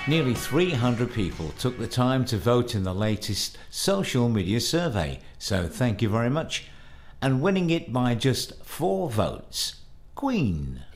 Nearly 300 people took the time to vote in the latest social media survey, so thank you very much. And winning it by just 4 votes, Queen.